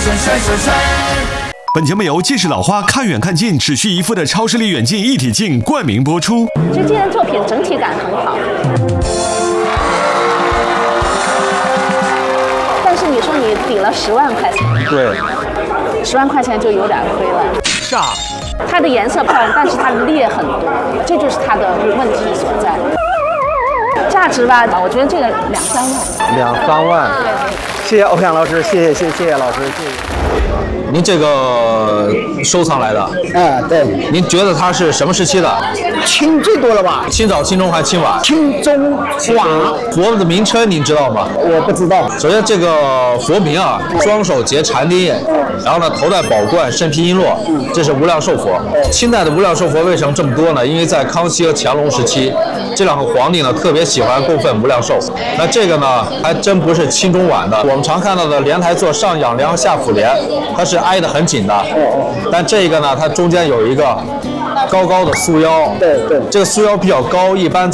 帅。本节目由既是老花看远看近只需一副的超视力远近一体镜冠名播出。 其实这件作品整体感很好，但是你说你抵了10万块钱， 对 ，10万块钱就有点亏了。 煞， 它的颜色漂亮，但是它的裂很多，这就是它的问题所在。价值吧，我觉得这个2、3万。 2、3万。谢谢欧阳老师，谢谢老师，谢谢。 您这个收藏来的， 对。 您觉得它是什么时期的？ 清最多了吧？ 清早、清中还是清晚？ 清中晚。 佛的名称您知道吗？ 我不知道。 首先，这个佛名啊，双手结禅钉，然后呢，头戴宝冠，身披璎珞，这是无量寿佛。清代的无量寿佛为什么这么多呢？因为在康熙和乾隆时期，这2个皇帝呢特别喜欢供奉无量寿。那这个呢，还真不是清中晚的。我们常看到的莲台座上仰梁下抚莲，它是挨得很紧的。但这个呢，它中间有一个高高的束腰。对，这个束腰比较高，一般